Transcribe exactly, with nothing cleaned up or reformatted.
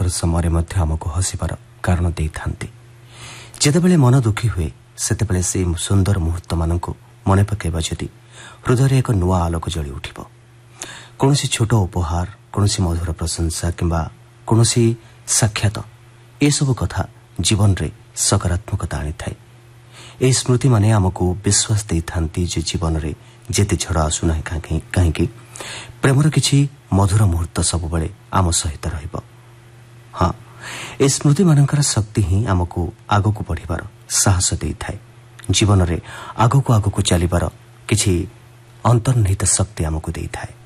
दुखर समय मध्य आमको हसिबार कारण देइथांती। जेतेबेले मन दुखी हुए सेतेबेले से सुंदर मुहूर्त मानक मन पकेबा जदि हृदय एक नुआ आलोक जली उठिब। कौनसी छोट उपहार, कौनसी मधुर प्रशंसा किंबा कौनसी साक्षात ए सब कथा जीवन रे सकारात्मकता आनी थाए। ए स्मृति माने आमको विश्वास देइथांती जे जीवन रे जेते झड़ आसुना कहीं प्रेमर किछि मधुर मुहूर्त सब बेले आम सहित रहिब। हाँ, ए स्मृति मानकर शक्ति ही आमको आगको बढ़िबार साहस देइथाए। जीवन रे आगको आगको चलिबार किछि अंतर्निहित शक्ति आमको देइथाए।